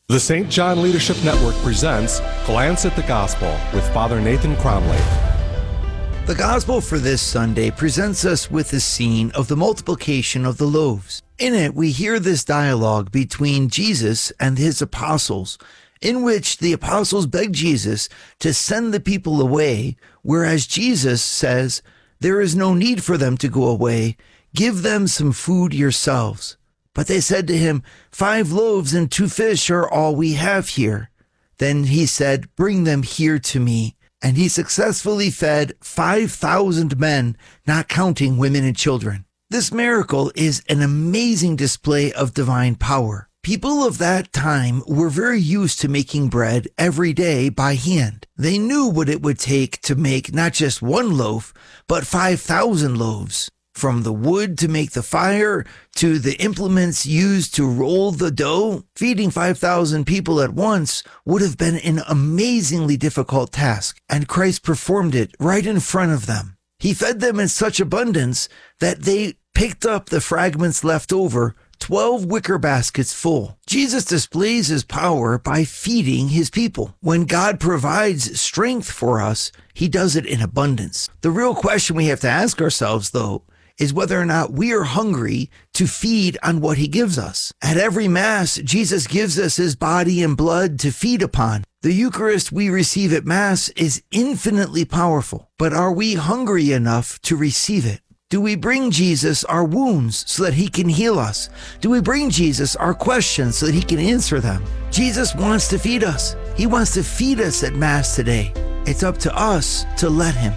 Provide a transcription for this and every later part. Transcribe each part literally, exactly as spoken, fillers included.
The Saint John Leadership Network presents Glance at the Gospel with Father Nathan Cromley. The Gospel for this Sunday presents us with the scene of the multiplication of the loaves. In it, we hear this dialogue between Jesus and his apostles, in which the apostles beg Jesus to send the people away, whereas Jesus says, "There is no need for them to go away. Give them some food yourselves." But they said to him, "Five loaves and two fish are all we have here." Then he said, "Bring them here to me." And he successfully fed five thousand men, not counting women and children. This miracle is an amazing display of divine power. People of that time were very used to making bread every day by hand. They knew what it would take to make not just one loaf, but five thousand loaves. From the wood to make the fire, to the implements used to roll the dough, feeding five thousand people at once would have been an amazingly difficult task, and Christ performed it right in front of them. He fed them in such abundance that they picked up the fragments left over, twelve wicker baskets full. Jesus displays his power by feeding his people. When God provides strength for us, he does it in abundance. The real question we have to ask ourselves, though, is whether or not we are hungry to feed on what he gives us. At every Mass, Jesus gives us his body and blood to feed upon. The Eucharist we receive at Mass is infinitely powerful, but are we hungry enough to receive it? Do we bring Jesus our wounds so that he can heal us? Do we bring Jesus our questions so that he can answer them? Jesus wants to feed us. He wants to feed us at Mass today. It's up to us to let him.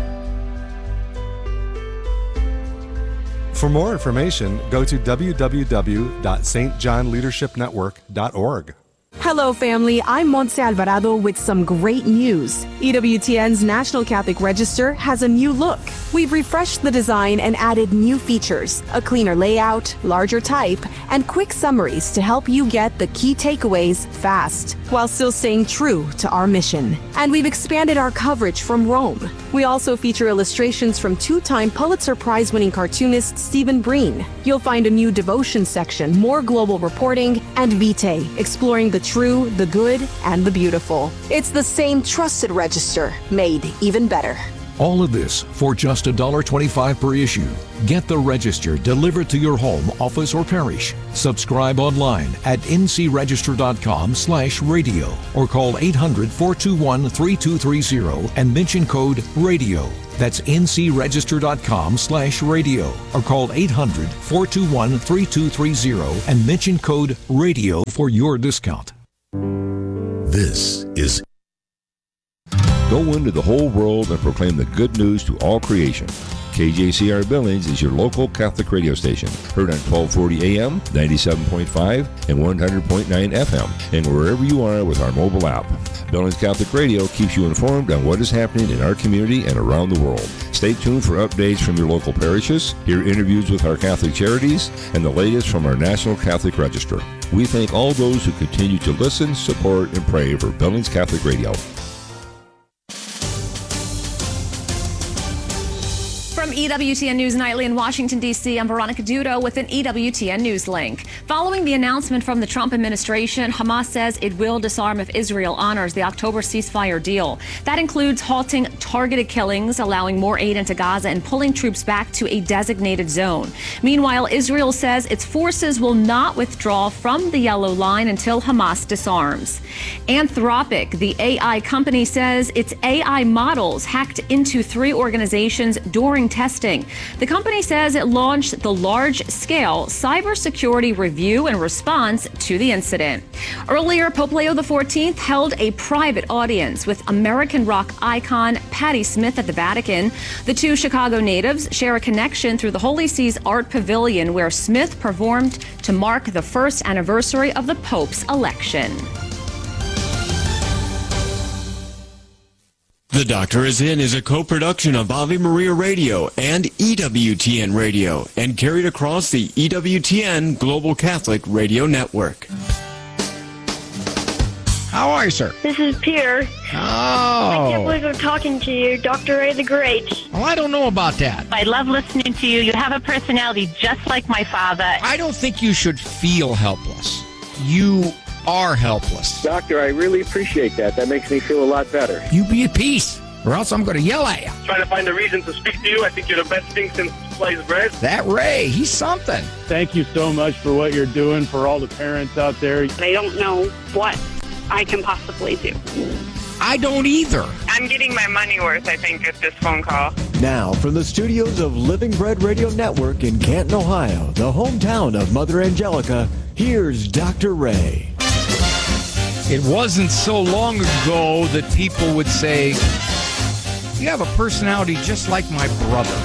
For more information, go to w w w dot s t john leadership network dot org. Hello, family. I'm Montse Alvarado with some great news. E W T N's National Catholic Register has a new look. We've refreshed the design and added new features, a cleaner layout, larger type, and quick summaries to help you get the key takeaways fast, while still staying true to our mission. And we've expanded our coverage from Rome. We also feature illustrations from two-time Pulitzer Prize-winning cartoonist Stephen Breen. You'll find a new devotion section, more global reporting, and Vitae, exploring the true, the good, and the beautiful. It's the same trusted register, made even better. All of this for just one dollar twenty-five per issue. Get the Register delivered to your home, office, or parish. Subscribe online at n c register dot com slash radio or call eight hundred, four two one, three two three zero and mention code RADIO. That's n c register dot com slash radio or call eight hundred, four two one, three two three zero and mention code RADIO for your discount. This is Go into the whole world and proclaim the good news to all creation. K J C R Billings is your local Catholic radio station, heard on twelve forty A M, ninety-seven point five, and one hundred point nine F M, and wherever you are with our mobile app. Billings Catholic Radio keeps you informed on what is happening in our community and around the world. Stay tuned for updates from your local parishes, hear interviews with our Catholic charities, and the latest from our National Catholic Register. We thank all those who continue to listen, support, and pray for Billings Catholic Radio. From E W T N News Nightly in Washington, D C, I'm Veronica Dudo with an E W T N News link. Following the announcement from the Trump administration, Hamas says it will disarm if Israel honors the October ceasefire deal. That includes halting targeted killings, allowing more aid into Gaza, and pulling troops back to a designated zone. Meanwhile, Israel says its forces will not withdraw from the Yellow Line until Hamas disarms. Anthropic, the A I company, says its A I models hacked into three organizations during testing. The company says it launched the large-scale cybersecurity review in response to the incident. Earlier, Pope Leo the fourteenth held a private audience with American rock icon Patti Smith at the Vatican. The two Chicago natives share a connection through the Holy See's Art Pavilion, where Smith performed to mark the first anniversary of the Pope's election. The Doctor Is In is a co-production of Ave Maria Radio and E W T N Radio and carried across the E W T N Global Catholic Radio Network. How are you, sir? This is Peter. Oh. I can't believe I'm talking to you, Doctor Ray the Great. Well, I don't know about that. I love listening to you. You have a personality just like my father. I don't think you should feel helpless. You are helpless. Doctor, I really appreciate that. That makes me feel a lot better. You be at peace, or else I'm going to yell at you. Trying to find a reason to speak to you. I think you're the best thing since sliced bread. That Ray, he's something. Thank you so much for what you're doing for all the parents out there. I don't know what I can possibly do. I don't either. I'm getting my money worth, I think, at this phone call. Now, from the studios of Living Bread Radio Network in Canton, Ohio, the hometown of Mother Angelica, here's Doctor Ray. It wasn't so long ago that people would say, you have a personality just like my brother.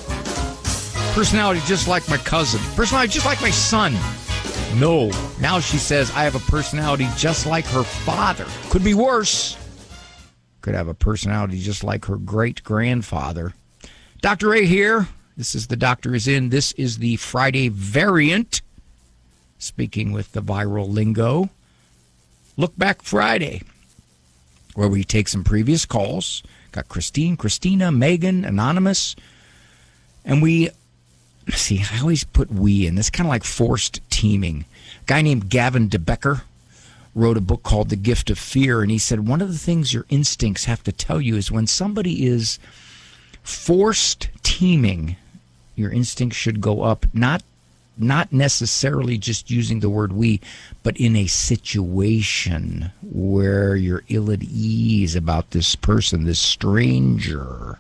Personality just like my cousin. Personality just like my son. No. Now she says, I have a personality just like her father. Could be worse. Could have a personality just like her great-grandfather. Doctor Ray here. This is The Doctor Is In. This is the Friday variant. Speaking with the viral lingo. Look Back Friday, where we take some previous calls. Got Christine, Christina, Megan, Anonymous. And we, see, I always put we in. This kind of like forced teaming. A guy named Gavin DeBecker wrote a book called The Gift of Fear, and he said one of the things your instincts have to tell you is when somebody is forced teaming, your instincts should go up, not not necessarily just using the word we, but in a situation where you're ill at ease about this person, this stranger,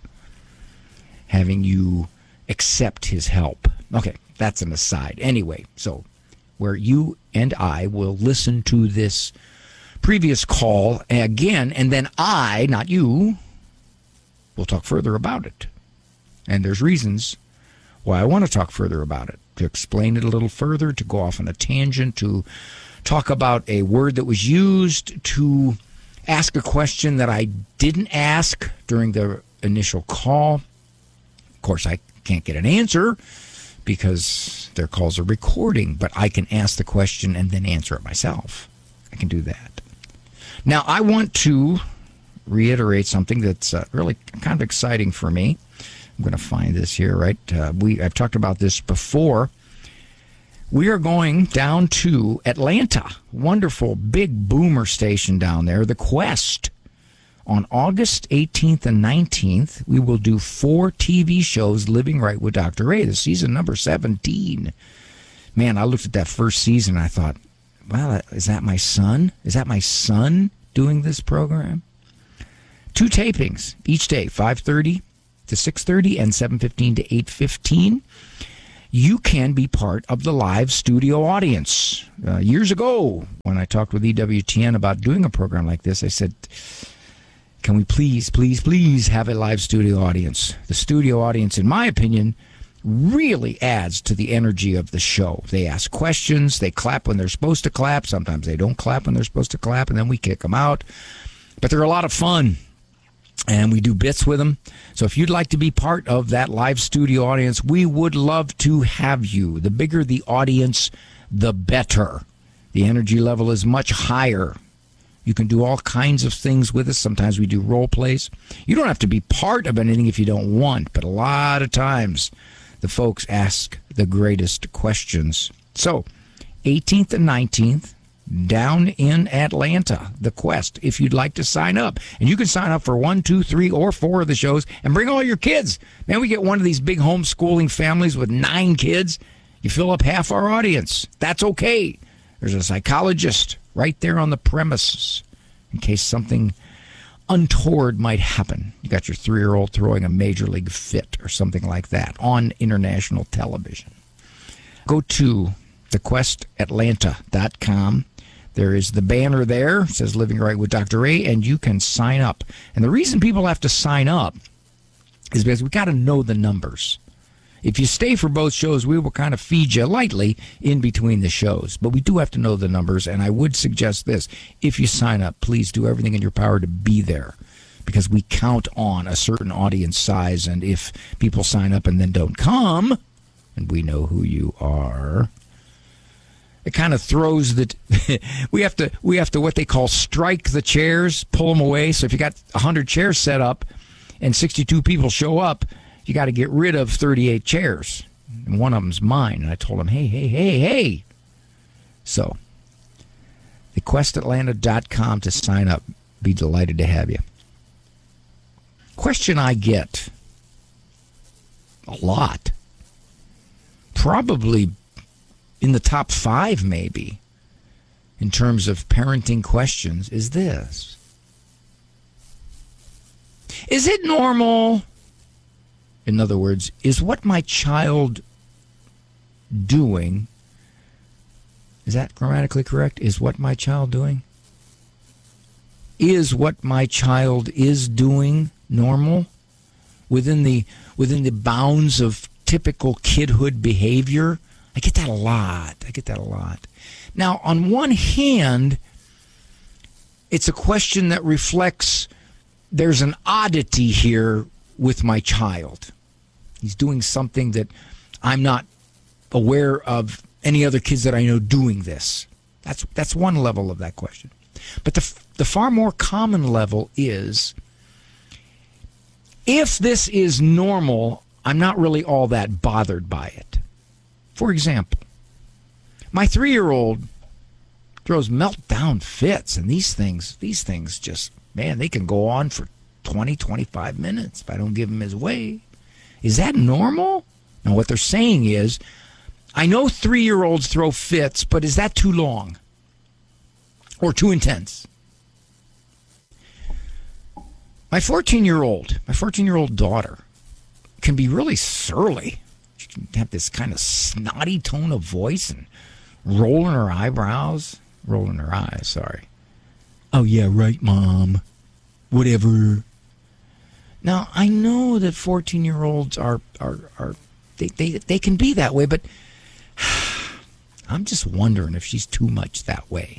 having you accept his help. Okay, that's an aside. Anyway, so where you and I will listen to this previous call again, and then I, not you, will talk further about it. And there's reasons why I want to talk further about it, to explain it a little further, to go off on a tangent, to talk about a word that was used, to ask a question that I didn't ask during the initial call. Of course, I can't get an answer because their calls are recording, but I can ask the question and then answer it myself. I can do that. Now, I want to reiterate something that's uh, really kind of exciting for me. I'm going to find this here, right? Uh, we I've talked about this before. We are going down to Atlanta, wonderful big boomer station down there, The Quest. On August eighteenth and nineteenth, we will do four T V shows, Living Right with Doctor Ray. This season number seventeen. Man, I looked at that first season and I thought, well, is that my son? Is that my son doing this program? Two tapings each day, five thirty to six thirty and seven fifteen to eight fifteen. You can be part of the live studio audience. Uh, years ago, when I talked with E W T N about doing a program like this, I said, can we please, please, please have a live studio audience? The studio audience, in my opinion, really adds to the energy of the show. They ask questions. They clap when they're supposed to clap. Sometimes they don't clap when they're supposed to clap, and then we kick them out. But they're a lot of fun, and we do bits with them. So if you'd like to be part of that live studio audience, we would love to have you. The bigger the audience, the better. The energy level is much higher. You can do all kinds of things with us. Sometimes we do role plays. You don't have to be part of anything if you don't want, but a lot of times the folks ask the greatest questions. So, eighteenth and nineteenth, down in Atlanta, The Quest, if you'd like to sign up. And you can sign up for one, two, three, or four of the shows and bring all your kids. Man, we get one of these big homeschooling families with nine kids. You fill up half our audience. That's okay. There's a psychologist right there on the premises in case something untoward might happen. You got your three-year-old throwing a major league fit or something like that on international television. Go to the quest atlanta dot com. There is the banner there. It says Living Right with Doctor Ray, and you can sign up. And the reason people have to sign up is because we got to know the numbers. If you stay for both shows, we will kind of feed you lightly in between the shows. But we do have to know the numbers, and I would suggest this. If you sign up, please do everything in your power to be there, because we count on a certain audience size, and if people sign up and then don't come, and we know who you are, it kind of throws the we have to we have to what they call strike the chairs, pull them away. So if you got one hundred chairs set up and sixty-two people show up, you got to get rid of thirty-eight chairs, and one of them's mine. And I told him, hey, hey, hey, hey. So the quest atlanta dot com to sign up. Be delighted to have you. Question I get a lot, probably in the top five maybe, in terms of parenting questions, is this. Is it normal? In other words, is what my child doing, is that grammatically correct? Is what my child doing? Is what my child is doing normal within the within the bounds of typical kidhood behavior? I get that a lot. I get that a lot. Now, on one hand, it's a question that reflects there's an oddity here with my child. He's doing something that I'm not aware of any other kids that I know doing this. That's that's one level of that question. But the the far more common level is, if this is normal, I'm not really all that bothered by it. For example, my three-year-old throws meltdown fits, and these things, these things just, man, they can go on for twenty, twenty-five minutes if I don't give him his way. Is that normal? Now, what they're saying is, I know three-year-olds throw fits, but is that too long or too intense? My fourteen-year-old, my fourteen-year-old daughter can be really surly. She can have this kind of snotty tone of voice and rolling her eyebrows, rolling her eyes, sorry. Oh, yeah, right, Mom. Whatever. Now, I know that fourteen-year-olds are, are, are they, they, they can be that way, but I'm just wondering if she's too much that way.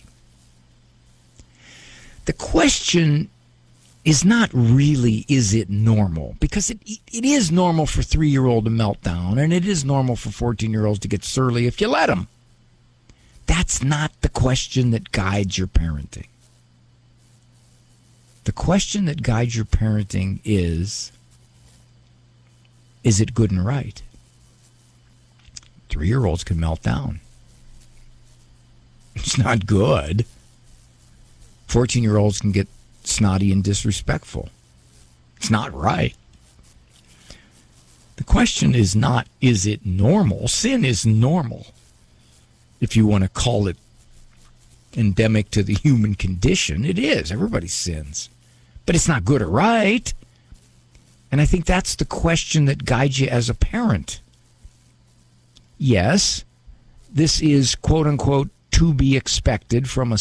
The question is not really, is it normal? Because it it is normal for three-year-old to melt down, and it is normal for fourteen-year-olds to get surly if you let them. That's not the question that guides your parenting. The question that guides your parenting is, is it good and right? Three-year-olds can melt down. It's not good. fourteen-year-olds can get snotty and disrespectful. It's not right. The question is not, is it normal? Sin is normal, if you want to call it endemic to the human condition. It is. Everybody sins. But it's not good or right. And I think that's the question that guides you as a parent. Yes, this is, quote unquote, to be expected from a